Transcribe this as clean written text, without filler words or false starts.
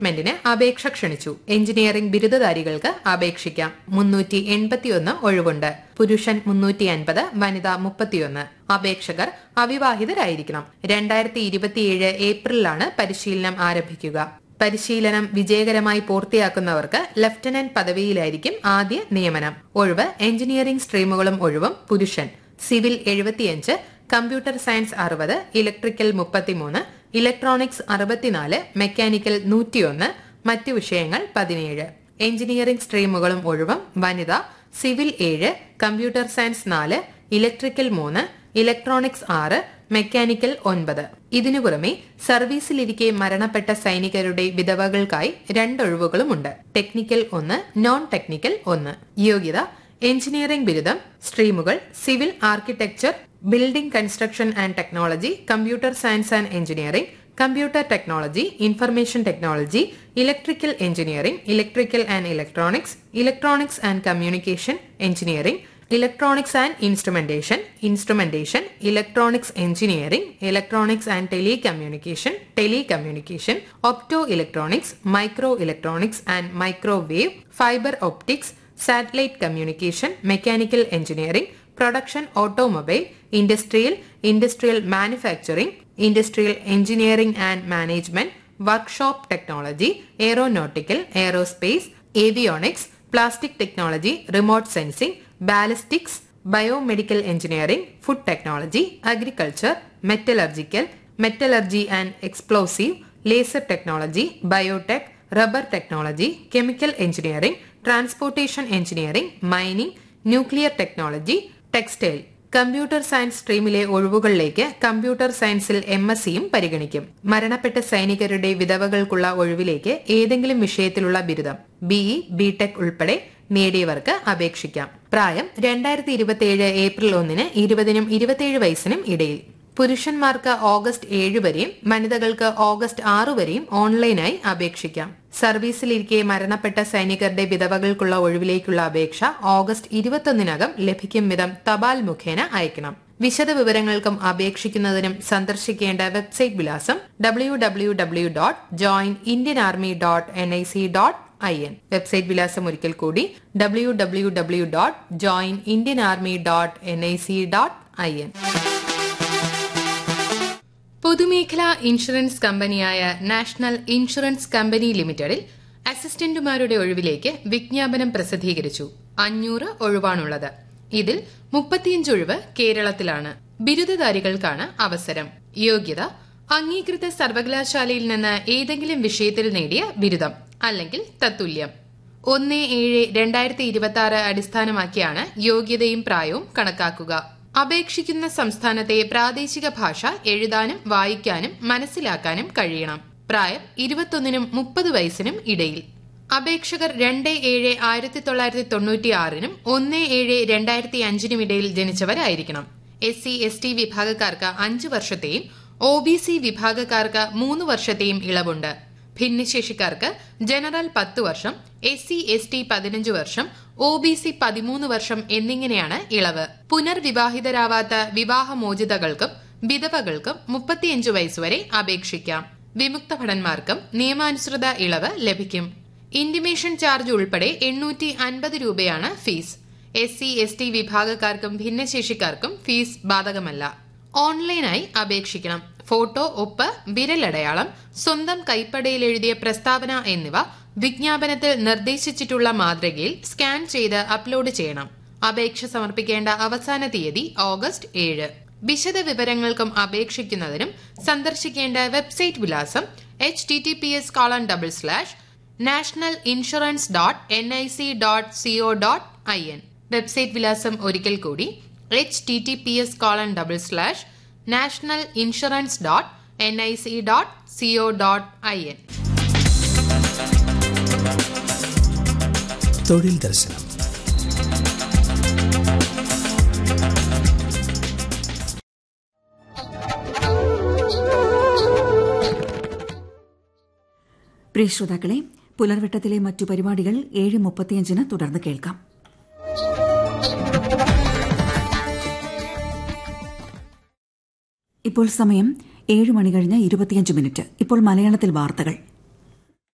ന് അപേക്ഷ ക്ഷണിച്ചു. എഞ്ചിനീയറിംഗ് ബിരുദധാരികൾക്ക് അപേക്ഷിക്കാം. 381 ഒഴിവുണ്ട്. പുരുഷൻ 350, വനിത 31. അപേക്ഷകർ അവിവാഹിതരായിരിക്കണം. 2027 ഏപ്രിലാണ് പരിശീലനം ആരംഭിക്കുക. പരിശീലനം വിജയകരമായി പൂർത്തിയാക്കുന്നവർക്ക് ലഫ്റ്റനന്റ് പദവിയിലായിരിക്കും ആദ്യ നിയമനം. ഒഴിവ് എഞ്ചിനീയറിംഗ് സ്ട്രീമുകളും ഒഴിവും. പുരുഷൻ civil 75, computer science 60, electrical 33, electronics 64, mechanical 101, മറ്റു വിഷയങ്ങൾ 17. എഞ്ചിനീയറിംഗ് സ്ട്രീമുകളും ഒഴിവും. വനിത civil 7, computer science 4, electrical 3, electronics 6, mechanical 9. ഇതിനു പുറമെ സർവീസിലിരിക്കെ മരണപ്പെട്ട സൈനികരുടെ വിധവകൾക്കായി 2 ഒഴിവുകളുമുണ്ട്. Technical 1, non technical 1. യോഗ്യത എഞ്ചിനീയറിംഗ് ബിരുദം. സ്ട്രീമുകൾ civil architecture, building construction and technology, computer science and engineering, computer technology, information technology, electrical engineering, electrical and electronics, electronics and communication engineering, electronics and instrumentation, electronics engineering, electronics and telecommunication, opto electronics, micro electronics and microwave, fibre optics, satellite communication, mechanical engineering, production automobile, industrial manufacturing, industrial engineering and management, workshop technology, aeronautical, aerospace, avionics, plastic technology, remote sensing, ballistics, biomedical engineering, food technology, agriculture, metallurgy and explosive, laser technology, biotech, rubber technology, chemical engineering, transportation engineering, mining, nuclear technology, textile. Computer science സ്ട്രീമിലെ ഒഴിവുകളിലേക്ക് computer സയൻസിൽ MScയും പരിഗണിക്കും. മരണപ്പെട്ട സൈനികരുടെ വിധവകൾക്കുള്ള ഒഴിവിലേക്ക് ഏതെങ്കിലും വിഷയത്തിലുള്ള ബിരുദം BE, BTech ഉൾപ്പെടെ നേടിയവർക്ക് അപേക്ഷിക്കാം. പ്രായം 2027 ഏപ്രിൽ 1 20നും 27 വയസ്സിനും ഇടയിൽ. പുരുഷന്മാർക്ക് ഓഗസ്റ്റ് 7 വരെയും വനിതകൾക്ക് ഓഗസ്റ്റ് 6 വരെയും ഓൺലൈനായി അപേക്ഷിക്കാം. സർവീസിലിരിക്കെ മരണപ്പെട്ട സൈനികരുടെ വിധവകൾക്കുള്ള ഒഴിവിലേക്കുള്ള അപേക്ഷ ഓഗസ്റ്റ് 21 ലഭിക്കും വിധം തപാൽ മുഖേന അയക്കണം. വിശദ വിവരങ്ങൾക്കും അപേക്ഷിക്കുന്നതിനും സന്ദർശിക്കേണ്ട വെബ്സൈറ്റ് വിലാസം www.joinindianarmy.nic.in. വെബ്സൈറ്റ് വിലാസം ഒരിക്കൽ കൂടി www.joinindianarmy.nic.in. പൊതുമേഖലാ ഇൻഷുറൻസ് കമ്പനിയായ നാഷണൽ ഇൻഷുറൻസ് കമ്പനി ലിമിറ്റഡിൽ അസിസ്റ്റന്റുമാരുടെ ഒഴിവിലേക്ക് വിജ്ഞാപനം പ്രസിദ്ധീകരിച്ചു. 500 ഒഴിവാണുള്ളത്. ഇതിൽ 35 ഒഴിവ് കേരളത്തിലാണ്. ബിരുദധാരികൾക്കാണ് അവസരം. യോഗ്യത അംഗീകൃത സർവകലാശാലയിൽ നിന്ന് ഏതെങ്കിലും വിഷയത്തിൽ നേടിയ ബിരുദം അല്ലെങ്കിൽ തത്തുല്യം. 1/7/2026 അടിസ്ഥാനമാക്കിയാണ് യോഗ്യതയും പ്രായവും കണക്കാക്കുക. അപേക്ഷിക്കുന്ന സംസ്ഥാനത്തെ പ്രാദേശിക ഭാഷ എഴുതാനും വായിക്കാനും മനസ്സിലാക്കാനും കഴിയണം. പ്രായം 21നും 30 വയസ്സിനും ഇടയിൽ. അപേക്ഷകർ 2/7/1996 1/7/2005 ഇടയിൽ ജനിച്ചവരായിരിക്കണം. SC/ST വിഭാഗക്കാർക്ക് 5 വർഷത്തെയും OBC വിഭാഗക്കാർക്ക് 3 വർഷത്തെയും ഇളവുണ്ട്. ഭിന്നശേഷിക്കാർക്ക് ജനറൽ 10 വർഷം, SC/ST 15 വർഷം, OBC 13 വർഷം എന്നിങ്ങനെയാണ് ഇളവ്. പുനർവിവാഹിതരാവാത്ത വിവാഹമോചിതകൾക്കും വിധവകൾക്കും 35 വയസ്സുവരെ അപേക്ഷിക്കാം. വിമുക്ത ഭടന്മാർക്കും നിയമാനുസൃത ഇളവ് ലഭിക്കും. ഇന്റിമേഷൻ ചാർജ് ഉൾപ്പെടെ 850 രൂപയാണ് ഫീസ്. SC/ST വിഭാഗക്കാർക്കും ഭിന്നശേഷിക്കാർക്കും ഫീസ് ബാധകമല്ല. ഓൺലൈനായി അപേക്ഷിക്കണം. ഫോട്ടോ, ഒപ്പ്, വിരലടയാളം, സ്വന്തം കൈപ്പടയിൽ എഴുതിയ പ്രസ്താവന എന്നിവ വിജ്ഞാപനത്തിൽ നിർദ്ദേശിച്ചിട്ടുള്ള മാതൃകയിൽ സ്കാൻ ചെയ്ത് അപ്ലോഡ് ചെയ്യണം. അപേക്ഷ സമർപ്പിക്കേണ്ട അവസാന തീയതി ഓഗസ്റ്റ് 7. വിശദ വിവരങ്ങൾക്കും അപേക്ഷിക്കുന്നതിനും സന്ദർശിക്കേണ്ട വെബ്സൈറ്റ് വിലാസം https://nationalinsurance.nic.co.in. വെബ്സൈറ്റ് വിലാസം ഒരിക്കൽ കൂടി https://nationalinsurance.nic.co.in. തൊഴിൽ ദർശനം. പ്രിയ ശ്രോതാക്കളെ, പുലർവട്ടത്തിലെ മറ്റു പരിപാടികൾ 7:35 തുടർന്ന് കേൾക്കാം. ഇപ്പോൾ സമയം 7:25. ഇപ്പോൾ മലയാളത്തിൽ വാർത്തകൾ.